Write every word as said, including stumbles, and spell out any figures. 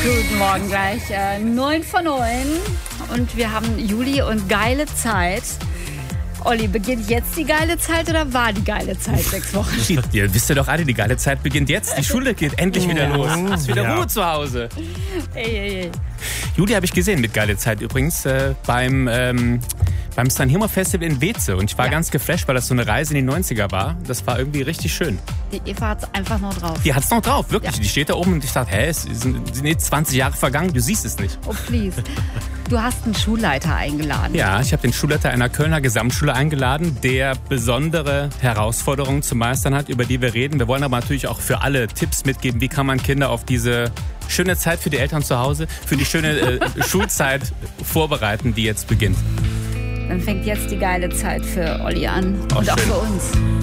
Guten Morgen gleich. Äh, neun vor neun und wir haben Juli und geile Zeit. Olli, beginnt jetzt die geile Zeit oder war die geile Zeit sechs Wochen? Ihr wisst ja doch alle, die geile Zeit beginnt jetzt. Die Schule geht endlich wieder los. Es ist wieder Ja. Ruhe zu Hause. Ey, ey, ey. Juli habe ich gesehen mit geile Zeit übrigens äh, beim, ähm, beim Sanremo Festival in Weeze. Und ich war Ja. ganz geflasht, weil das so eine Reise in die neunziger war. Das war irgendwie richtig schön. Die Eva hat's einfach noch drauf. Die hat's noch drauf, wirklich. Ja. Die steht da oben und ich dachte, hä, es sind, sind jetzt zwanzig Jahre vergangen, du siehst es nicht. Oh, please. Du hast einen Schulleiter eingeladen. Ja, ich habe den Schulleiter einer Kölner Gesamtschule eingeladen, der besondere Herausforderungen zu meistern hat, über die wir reden. Wir wollen aber natürlich auch für alle Tipps mitgeben, wie kann man Kinder auf diese schöne Zeit für die Eltern zu Hause, für die schöne äh, Schulzeit vorbereiten, die jetzt beginnt. Dann fängt jetzt die geile Zeit für Olli an Oh, und auch schön. für uns.